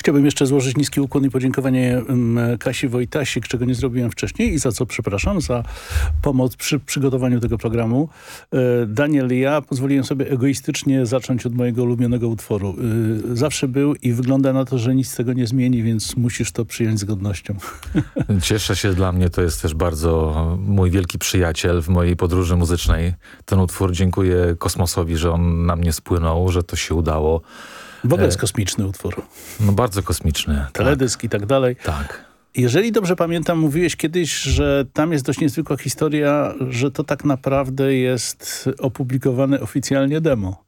Chciałbym jeszcze złożyć niski ukłon i podziękowanie Kasi Wojtasik, czego nie zrobiłem wcześniej i za co przepraszam, za pomoc przy przygotowaniu tego programu. Daniel i ja pozwoliłem sobie egoistycznie zacząć od mojego ulubionego utworu. Zawsze był i wygląda na to, że nic z tego nie zmieni, więc musisz to przyjąć z godnością. Cieszę się, dla mnie to jest też bardzo mój wielki przyjaciel w mojej podróży muzycznej. Ten utwór, dziękuję Kosmosowi, że on na mnie spłynął, że to się udało. W ogóle jest kosmiczny utwór. No bardzo kosmiczny. Teledysk i tak dalej. Tak. Jeżeli dobrze pamiętam, mówiłeś kiedyś, że tam jest dość niezwykła historia, że to tak naprawdę jest opublikowane oficjalnie demo.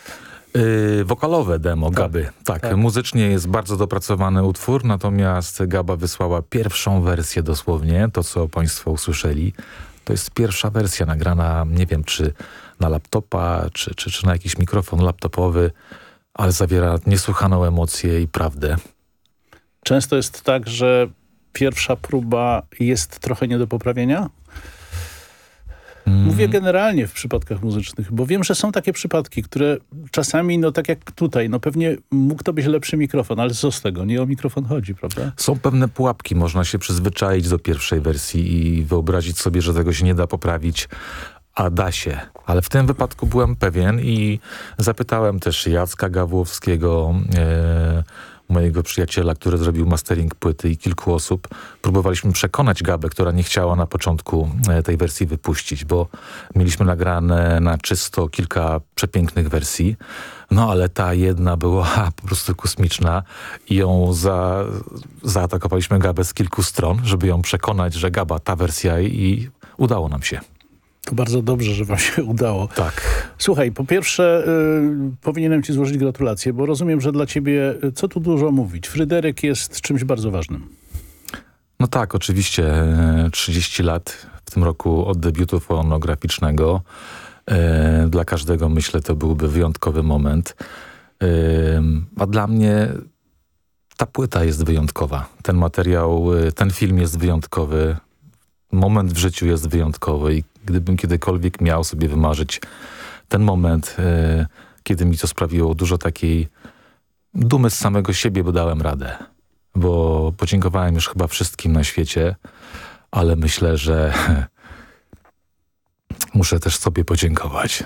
Wokalowe demo Gaby. Tak, muzycznie jest bardzo dopracowany utwór, natomiast Gaba wysłała pierwszą wersję dosłownie, to co państwo usłyszeli. To jest pierwsza wersja nagrana, nie wiem czy na laptopa, czy na jakiś mikrofon laptopowy, ale zawiera niesłychaną emocję i prawdę. Często jest tak, że pierwsza próba jest trochę nie do poprawienia? Mówię generalnie w przypadkach muzycznych, bo wiem, że są takie przypadki, które czasami, no tak jak tutaj, no pewnie mógł to być lepszy mikrofon, ale co z tego? Nie o mikrofon chodzi, prawda? Są pewne pułapki, można się przyzwyczaić do pierwszej wersji i wyobrazić sobie, że tego się nie da poprawić, a da się. Ale w tym wypadku byłem pewien i zapytałem też Jacka Gawłowskiego, mojego przyjaciela, który zrobił mastering płyty i kilku osób. Próbowaliśmy przekonać Gabę, która nie chciała na początku tej wersji wypuścić, bo mieliśmy nagrane na czysto kilka przepięknych wersji, no ale ta jedna była po prostu kosmiczna i ją zaatakowaliśmy Gabę z kilku stron, żeby ją przekonać, że Gaba, ta wersja i udało nam się. To bardzo dobrze, że wam się udało. Tak. Słuchaj, po pierwsze powinienem ci złożyć gratulacje, bo rozumiem, że dla ciebie, co tu dużo mówić, Fryderyk jest czymś bardzo ważnym. No tak, oczywiście 30 lat w tym roku od debiutu fonograficznego. Dla każdego, myślę, to byłby wyjątkowy moment. A dla mnie ta płyta jest wyjątkowa. Ten materiał, ten film jest wyjątkowy. Moment w życiu jest wyjątkowy i gdybym kiedykolwiek miał sobie wymarzyć ten moment, kiedy mi to sprawiło dużo takiej dumy z samego siebie, bo dałem radę. Bo podziękowałem już chyba wszystkim na świecie, ale myślę, że muszę też sobie podziękować.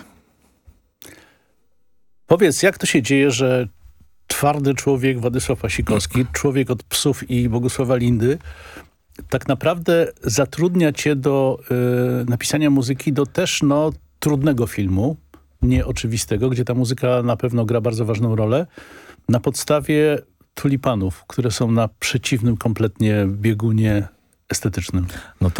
Powiedz, jak to się dzieje, że twardy człowiek Władysław Wasikowski, człowiek od psów i Bogusława Lindy, tak naprawdę zatrudnia cię do napisania muzyki do też trudnego filmu, nieoczywistego, gdzie ta muzyka na pewno gra bardzo ważną rolę, na podstawie tulipanów, które są na przeciwnym kompletnie biegunie estetycznym. No